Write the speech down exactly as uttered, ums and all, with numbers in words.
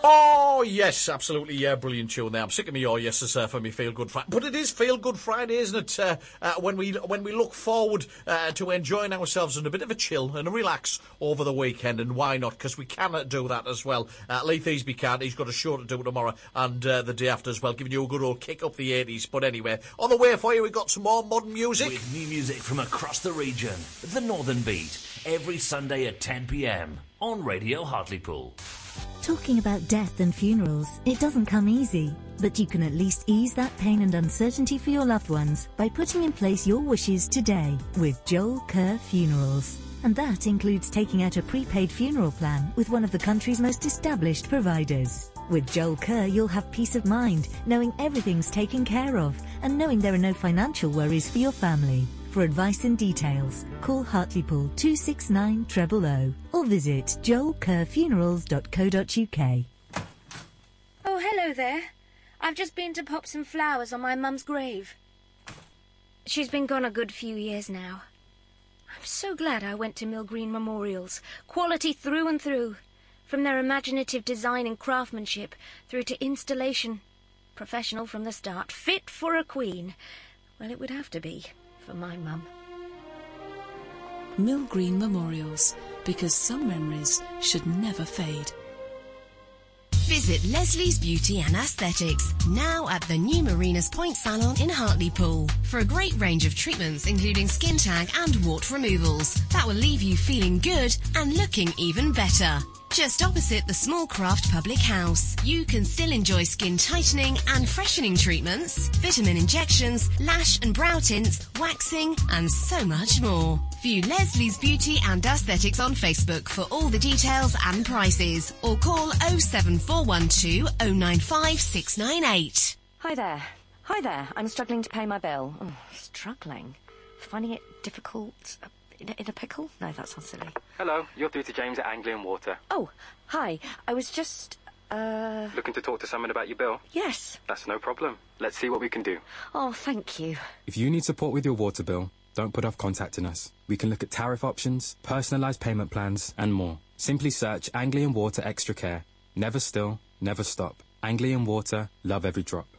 Oh, yes, absolutely, yeah, brilliant tune there. I'm sick of me, oh, yes, sir, for me Feel Good Friday. But it is Feel Good Friday, isn't it? Uh, uh, when we when we look forward uh, to enjoying ourselves and a bit of a chill and a relax over the weekend, and why not? Because we cannot do that as well. Uh, Leith Easby can't. He's got a show to do tomorrow and uh, the day after as well, giving you a good old kick up the eighties. But anyway, on the way for you, we've got some more modern music. With new music from across the region, The Northern Beat, every Sunday at ten p m on Radio Hartlepool. Talking about death and funerals, it doesn't come easy, but you can at least ease that pain and uncertainty for your loved ones by putting in place your wishes today with Joel Kerr Funerals. And that includes taking out a prepaid funeral plan with one of the country's most established providers. With Joel Kerr, you'll have peace of mind, knowing everything's taken care of, and knowing there are no financial worries for your family. For advice and details, call Hartlepool two six nine zero zero zero or visit joel kerr funerals dot co dot uk. Oh, hello there. I've just been to pop some flowers on my mum's grave. She's been gone a good few years now. I'm so glad I went to Mill Green Memorials. Quality through and through. From their imaginative design and craftsmanship through to installation. Professional from the start. Fit for a queen. Well, it would have to be. For my mum. Mill Green Memorials, because some memories should never fade. Visit Leslie's Beauty and Aesthetics, now at the new Marinas Point Salon in Hartlepool, for a great range of treatments including skin tag and wart removals that will leave you feeling good and looking even better. Just opposite the Small Craft Public House, you can still enjoy skin tightening and freshening treatments, vitamin injections, lash and brow tints, waxing, and so much more. View Leslie's Beauty and Aesthetics on Facebook for all the details and prices, or call oh seven four one two oh nine five six nine eight. Hi there. Hi there. I'm struggling to pay my bill. Oh, struggling? Finding it difficult? In a, in a pickle? No, that sounds silly. Hello, you're through to James at Anglian Water. Oh, hi. I was just, uh... looking to talk to someone about your bill? Yes. That's no problem. Let's see what we can do. Oh, thank you. If you need support with your water bill, don't put off contacting us. We can look at tariff options, personalised payment plans, and more. Simply search Anglian Water Extra Care. Never still, never stop. Anglian Water, love every drop.